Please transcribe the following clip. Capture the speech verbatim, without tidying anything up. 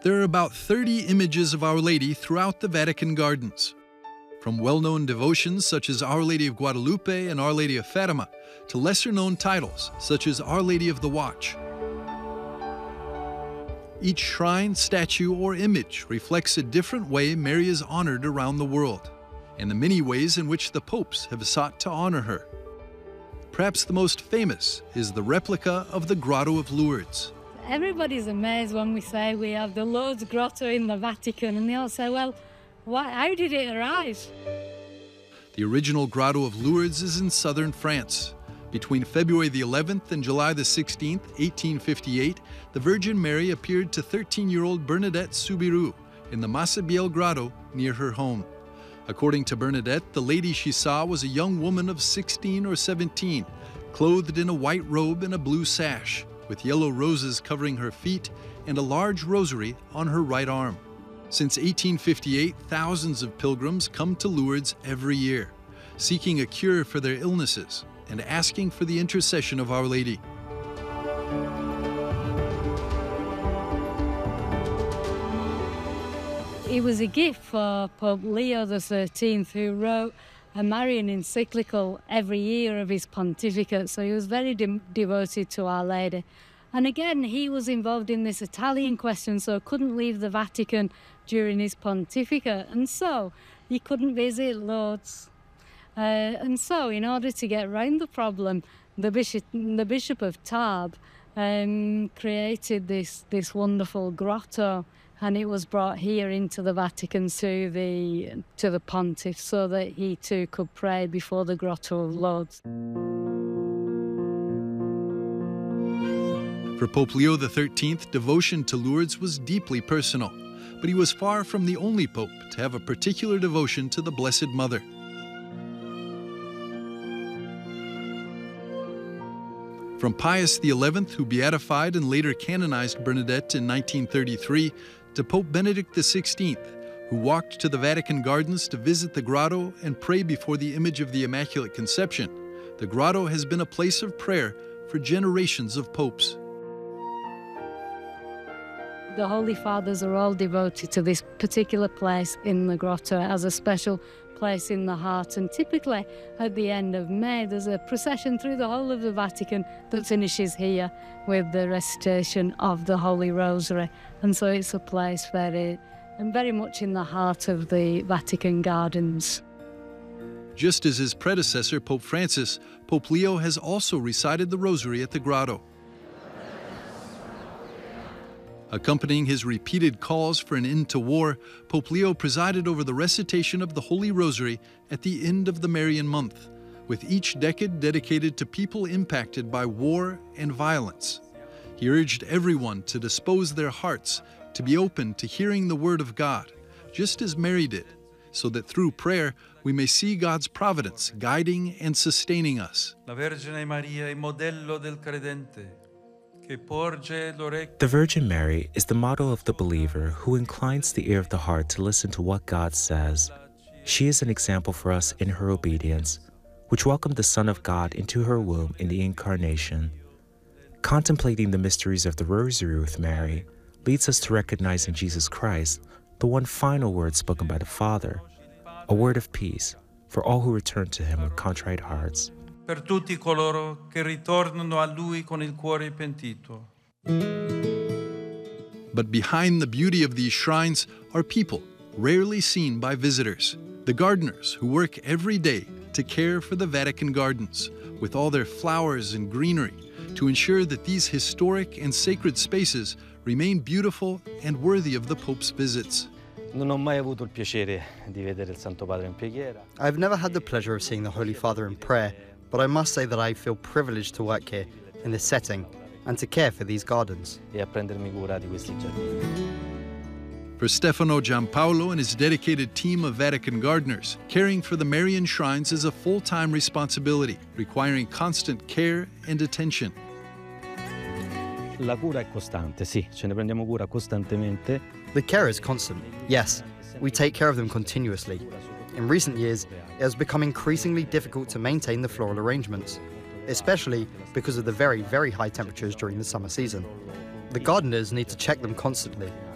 There are about thirty images of Our Lady throughout the Vatican gardens. From well-known devotions such as Our Lady of Guadalupe and Our Lady of Fatima, to lesser-known titles such as Our Lady of the Watch. Each shrine, statue, or image reflects a different way Mary is honored around the world, and the many ways in which the popes have sought to honor her. Perhaps the most famous is the replica of the Grotto of Lourdes. Everybody's amazed when we say we have the Lourdes Grotto in the Vatican, and they all say, well, why, how did it arise? The original Grotto of Lourdes is in southern France. Between February the eleventh and July the sixteenth, eighteen fifty-eight, the Virgin Mary appeared to thirteen-year-old Bernadette Soubirous in the Massabielle Grotto near her home. According to Bernadette, the lady she saw was a young woman of sixteen or seventeen, clothed in a white robe and a blue sash, with yellow roses covering her feet and a large rosary on her right arm. Since eighteen fifty-eight, thousands of pilgrims come to Lourdes every year, seeking a cure for their illnesses and asking for the intercession of Our Lady. It was a gift for Pope Leo the thirteenth, who wrote a Marian encyclical every year of his pontificate, so he was very de devoted to Our Lady. And again, he was involved in this Italian question, so couldn't leave the Vatican during his pontificate, and so he couldn't visit Lourdes. Uh, and so, in order to get around the problem, the Bishop, the Bishop of Tarbes um, created this, this wonderful grotto, and it was brought here into the Vatican to the, to the pontiff so that he too could pray before the Grotto of Lourdes. For Pope Leo the thirteenth, devotion to Lourdes was deeply personal, but he was far from the only pope to have a particular devotion to the Blessed Mother. From Pius the eleventh, who beatified and later canonized Bernadette in nineteen thirty-three, to Pope Benedict the sixteenth, who walked to the Vatican gardens to visit the grotto and pray before the image of the Immaculate Conception, the grotto has been a place of prayer for generations of popes. The Holy Fathers are all devoted to this particular place in the grotto as a special place in the heart, and typically at the end of May there's a procession through the whole of the Vatican that finishes here with the recitation of the Holy Rosary, and so it's a place very, and very much in the heart of the Vatican gardens. Just as his predecessor, Pope Francis, Pope Leo has also recited the Rosary at the grotto. Accompanying his repeated calls for an end to war, Pope Leo presided over the recitation of the Holy Rosary at the end of the Marian month, with each decade dedicated to people impacted by war and violence. He urged everyone to dispose their hearts to be open to hearing the Word of God, just as Mary did, so that through prayer we may see God's providence guiding and sustaining us. La Vergine Maria è modello del credente. The Virgin Mary is the model of the believer who inclines the ear of the heart to listen to what God says. She is an example for us in her obedience, which welcomed the Son of God into her womb in the Incarnation. Contemplating the mysteries of the Rosary with Mary leads us to recognize in Jesus Christ the one final word spoken by the Father, a word of peace for all who return to Him with contrite hearts. Per tutti coloro che ritornano a Lui con il cuore pentito. But behind the beauty of these shrines are people rarely seen by visitors, the gardeners who work every day to care for the Vatican gardens, with all their flowers and greenery, to ensure that these historic and sacred spaces remain beautiful and worthy of the Pope's visits. Non ho mai avuto il piacere di vedere il Santo Padre in preghiera. I've never had the pleasure of seeing the Holy Father in prayer, but I must say that I feel privileged to work here in this setting and to care for these gardens. E a prendermi cura di questi giardini. For Stefano Giampaolo and his dedicated team of Vatican gardeners, caring for the Marian shrines is a full-time responsibility, requiring constant care and attention. La cura è costante, sì, ce ne prendiamo cura costantemente. The care is constant, yes. We take care of them continuously. In recent years, it has become increasingly difficult to maintain the floral arrangements, especially because of the very, very high temperatures during the summer season. The gardeners need to check them constantly,